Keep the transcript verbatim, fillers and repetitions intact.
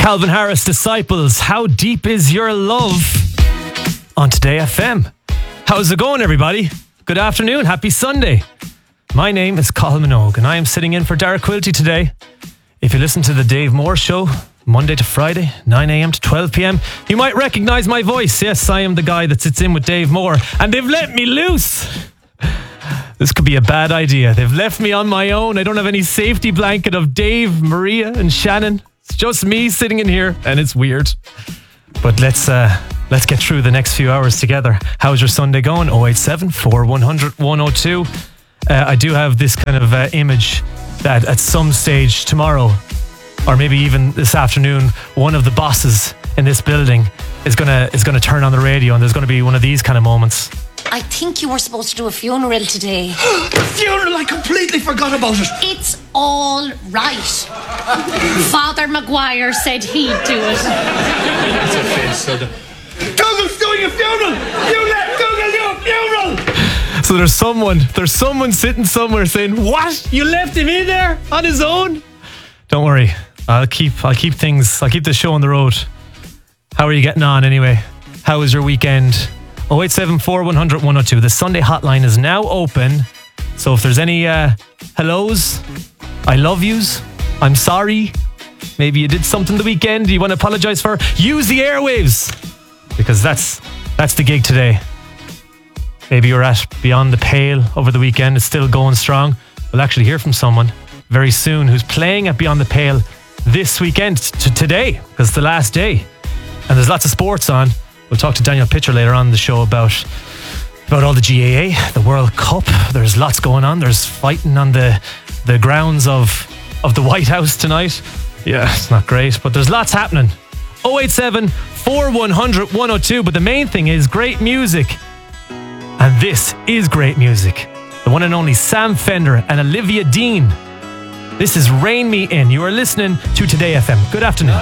Calvin Harris, Disciples, How Deep Is Your Love? On Today F M. How's it going, everybody? Good afternoon, happy Sunday. My name is Colin Minogue and I am sitting in for Dara Quilty today. If you listen to the Dave Moore Show, Monday to Friday, nine a.m. to twelve p.m, you might recognise my voice. Yes, I am the guy that sits in with Dave Moore, and they've let me loose. This could be a bad idea. They've left me on my own. I don't have any safety blanket of Dave, Maria and Shannon. It's just me sitting in here and it's weird. But let's uh, let's get through the next few hours together. How's your Sunday going? oh eight seven, four one zero zero, one oh two. Uh, I do have this kind of uh, image that at some stage tomorrow, or maybe even this afternoon, one of the bosses in this building is gonna is gonna turn on the radio and there's gonna be one of these kind of moments. I think you were supposed to do a funeral today. Funeral? I completely forgot about it. It's all right. Father Maguire said he'd do it. That's offensive. Google's doing a funeral! You let Google do a funeral! So there's someone, there's someone sitting somewhere saying, "What? You left him in there on his own?" Don't worry, I'll keep, I'll keep things, I'll keep the show on the road. How are you getting on anyway? How was your weekend? oh eight seven, four one zero zero, one oh two. The Sunday hotline is now open. So if there's any uh, hellos, I love yous, I'm sorry, maybe you did something the weekend you want to apologise for, use the airwaves. Because that's that's the gig today. Maybe you're at Beyond the Pale over the weekend. It's still going strong. We'll actually hear from someone very soon who's playing at Beyond the Pale this weekend, t- today, because it's the last day. And there's lots of sports on. We'll talk to Daniel Pitcher later on in the show about about all the G A A, the World Cup. There's lots going on. There's fighting on the the grounds of of the White House tonight. Yeah, it's not great, but there's lots happening. oh eight seven, four one zero zero, one oh two. But the main thing is great music. And this is great music. The one and only Sam Fender and Olivia Dean. This is Rain Me In. You are listening to Today F M. Good afternoon.